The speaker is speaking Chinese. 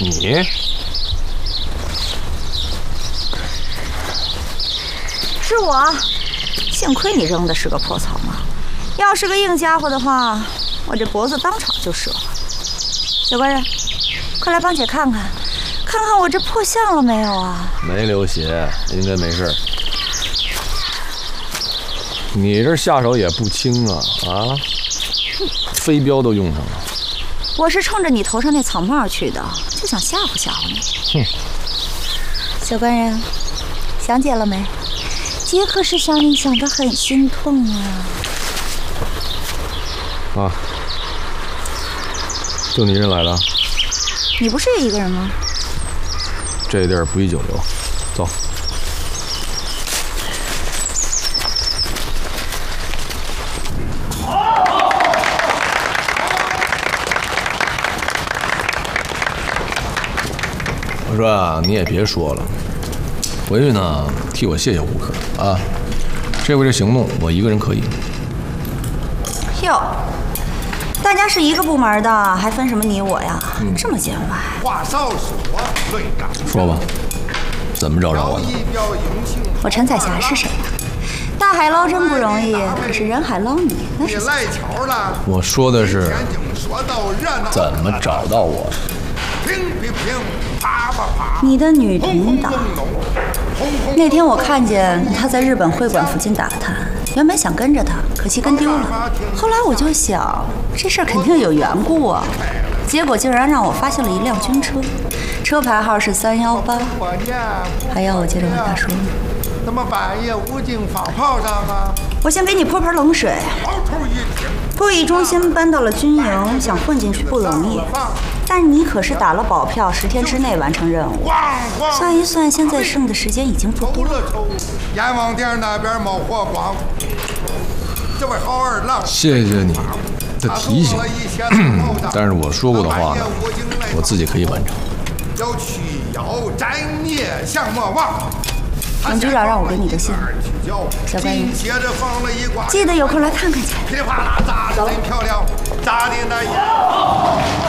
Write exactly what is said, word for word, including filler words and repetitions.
你？ 是我，幸亏你扔的是个破草帽，要是个硬家伙的话，我这脖子当场就折了。小官人，快来帮姐看看，看看我这破相了没有啊？ 没流血，应该没事。你这下手也不轻啊啊！飞镖都用上了。 我是冲着你头上那草帽去的，就想吓唬吓唬你。 哼！ 小官人，想姐了没？姐可是想你想得很心痛啊！ 啊，就你一人来的？ 你不是也一个人吗？ 这地儿不宜久留，走。我说啊，你也别说了，回去呢替我谢谢吴克啊。这回这行动我一个人可以。 哟，大家是一个部门的，还分什么你我呀？嗯、这么见外。 话少说，论干。 说吧，怎么找着我的？ 我陈彩霞是谁呀？大海捞针不容易，可是人海捞你那是赖巧了。 我说的是怎么找到我的。 乒乒乒，啪啪啪。 你的女领导。那天我看见他在日本会馆附近打探，原本想跟着他，可惜跟丢了。后来我就想，这事儿肯定有缘故啊。结果竟然让我发现了一辆军车，车牌号是三幺八。还要我接着往下说吗？ 怎么半夜无精放炮仗啊？ 我先给你泼盆冷水。会议中心搬到了军营，想混进去不容易。但你可是打了保票，十天之内完成任务。算一算，现在剩的时间已经不多了。 阎王殿那边冒火光，这位好二郎， 谢谢你的提醒。但是我说过的话呢，我自己可以完成。 要去妖斩孽，向莫忘。 董局长让我给你的信，小官人，记得有空来看看去。 噼里啪啦砸的真漂亮，砸的那也。